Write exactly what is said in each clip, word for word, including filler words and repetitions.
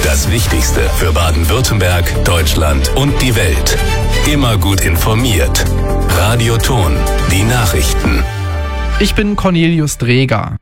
Das Wichtigste für Baden-Württemberg, Deutschland und die Welt. Immer gut informiert. Radio Ton, die Nachrichten. Ich bin Cornelius Dreger.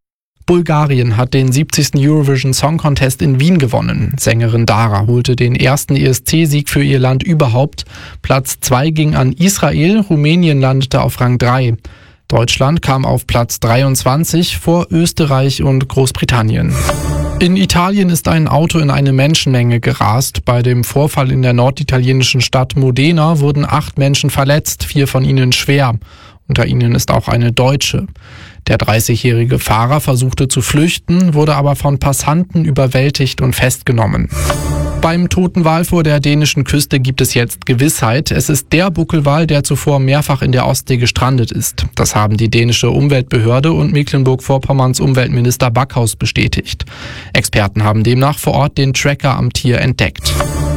Bulgarien hat den siebzigsten Eurovision Song Contest in Wien gewonnen. Sängerin Dara holte den ersten E S C-Sieg für ihr Land überhaupt. Platz zwei ging an Israel, Rumänien landete auf Rang drei. Deutschland kam auf Platz dreiundzwanzig vor Österreich und Großbritannien. In Italien ist ein Auto in eine Menschenmenge gerast. Bei dem Vorfall in der norditalienischen Stadt Modena wurden acht Menschen verletzt, vier von ihnen schwer. Unter ihnen ist auch eine Deutsche. Der dreißigjährige Fahrer versuchte zu flüchten, wurde aber von Passanten überwältigt und festgenommen. Beim toten Wal vor der dänischen Küste gibt es jetzt Gewissheit. Es ist der Buckelwal, der zuvor mehrfach in der Ostsee gestrandet ist. Das haben die dänische Umweltbehörde und Mecklenburg-Vorpommerns Umweltminister Backhaus bestätigt. Experten haben demnach vor Ort den Tracker am Tier entdeckt.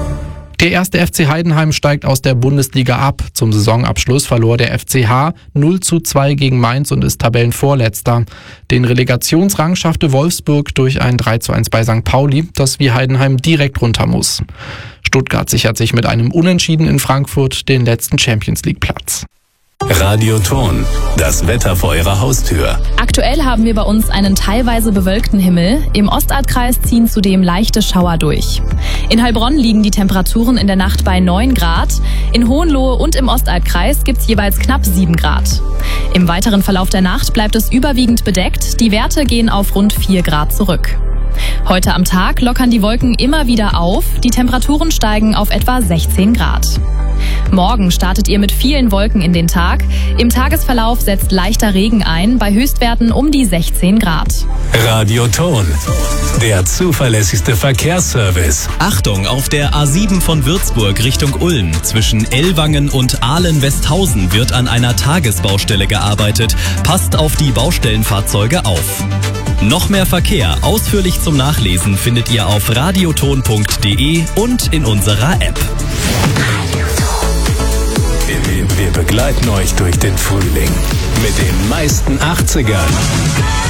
Der erste F C Heidenheim steigt aus der Bundesliga ab. Zum Saisonabschluss verlor der F C H null zu zwei gegen Mainz und ist Tabellenvorletzter. Den Relegationsrang schaffte Wolfsburg durch ein drei zu eins bei Sankt Pauli, das wie Heidenheim direkt runter muss. Stuttgart sichert sich mit einem Unentschieden in Frankfurt den letzten Champions-League-Platz. Radio Ton, das Wetter vor Ihrer Haustür. Aktuell haben wir bei uns einen teilweise bewölkten Himmel. Im Ostalbkreis ziehen zudem leichte Schauer durch. In Heilbronn liegen die Temperaturen in der Nacht bei neun Grad. In Hohenlohe und im Ostalbkreis gibt's jeweils knapp sieben Grad. Im weiteren Verlauf der Nacht bleibt es überwiegend bedeckt. Die Werte gehen auf rund vier Grad zurück. Heute am Tag lockern die Wolken immer wieder auf. Die Temperaturen steigen auf etwa sechzehn Grad. Morgen startet ihr mit vielen Wolken in den Tag. Im Tagesverlauf setzt leichter Regen ein, bei Höchstwerten um die sechzehn Grad. Radio Ton, der zuverlässigste Verkehrsservice. Achtung, auf der A sieben von Würzburg Richtung Ulm zwischen Ellwangen und Ahlen-Westhausen wird an einer Tagesbaustelle gearbeitet. Passt auf die Baustellenfahrzeuge auf. Noch mehr Verkehr ausführlich zum Nachlesen findet ihr auf radioton punkt de und in unserer App. Wir begleiten euch durch den Frühling mit den meisten achtzigern.